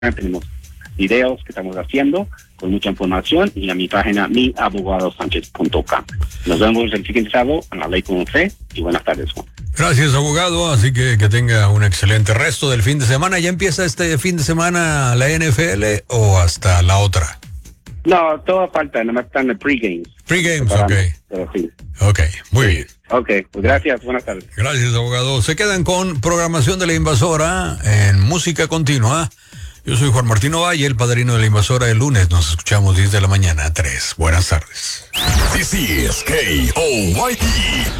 tenemos videos que estamos haciendo con mucha información y a mi página miabogadosanchez.com. Nos vemos el siguiente sábado en La Ley con Usted y buenas tardes, Juan. Gracias, abogado. Así que tenga un excelente resto del fin de semana. ¿Ya empieza este fin de semana la NFL o hasta la otra? No, todo falta, nada más están en pre-games. Pre-games, ok. Pero sí. Ok, muy bien. Ok, pues gracias, buenas tardes. Gracias, abogado. Se quedan con programación de La Invasora en música continua. Yo soy Juan Martín Ovalle, el padrino de La Invasora. El lunes nos escuchamos 10 de la mañana a 3. Buenas tardes. This is KOYT.